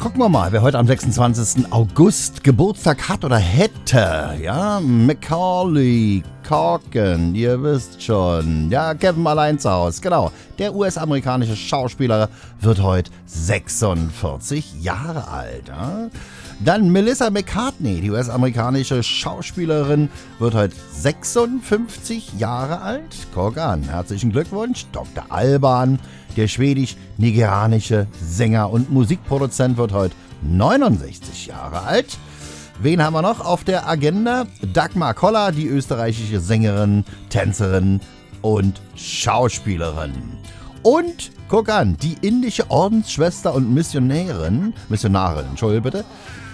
gucken wir mal, wer heute am 26. August Geburtstag hat oder hätte. Ja, Macaulay Culkin, ihr wisst schon. Ja, Kevin allein zu Hause, genau. Der US-amerikanische Schauspieler wird heute 46 Jahre alt. Ja? Dann Melissa McCartney, die US-amerikanische Schauspielerin, wird heute 56 Jahre alt. Guck an, herzlichen Glückwunsch. Dr. Alban, der schwedisch-nigerianische Sänger und Musikproduzent, wird heute 69 Jahre alt. Wen haben wir noch auf der Agenda? Dagmar Koller, die österreichische Sängerin, Tänzerin und Schauspielerin. Und, guck an, die indische Ordensschwester und Missionarin, Entschuldigung bitte.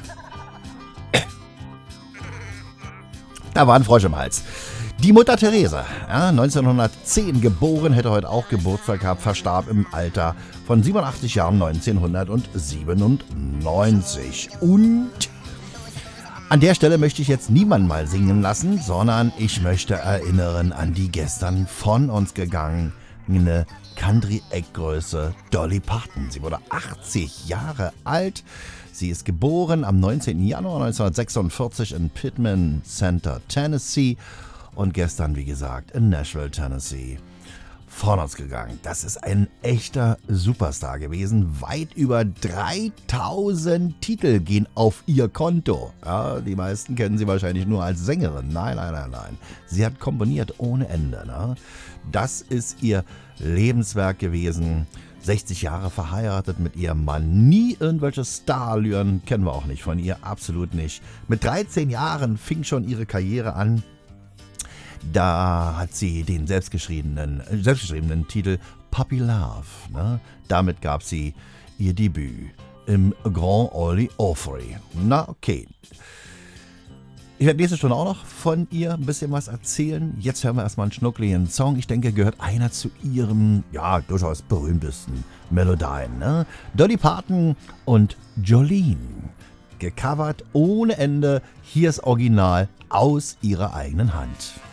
Da war ein Frosch im Hals. Die Mutter Teresa, ja, 1910 geboren, hätte heute auch Geburtstag gehabt, verstarb im Alter von 87 Jahren 1997. Und an der Stelle möchte ich jetzt niemanden mal singen lassen, sondern ich möchte erinnern an die gestern von uns gegangene Country-Eckgröße Dolly Parton. Sie wurde 80 Jahre alt. Sie ist geboren am 19. Januar 1946 in Pittman Center, Tennessee. Und gestern, wie gesagt, in Nashville, Tennessee, von uns gegangen. Das ist ein echter Superstar gewesen. Weit über 3000 Titel gehen auf ihr Konto. Ja, die meisten kennen sie wahrscheinlich nur als Sängerin. Nein. Sie hat komponiert ohne Ende. Ne? Das ist ihr Lebenswerk gewesen. 60 Jahre verheiratet mit ihrem Mann. Nie irgendwelche Starallüren, kennen wir auch nicht von ihr, absolut nicht. Mit 13 Jahren fing schon ihre Karriere an. Da hat sie den selbstgeschriebenen Titel Puppy Love. Ne? Damit gab sie ihr Debüt im Grand Ole Opry. Na okay. Ich werde nächste Stunde auch noch von ihr ein bisschen was erzählen. Jetzt hören wir erstmal einen schnuckligen Song. Ich denke, gehört einer zu ihren, ja, durchaus berühmtesten Melodien. Ne? Dolly Parton und Jolene. Gecovert ohne Ende. Hier ist Original aus ihrer eigenen Hand.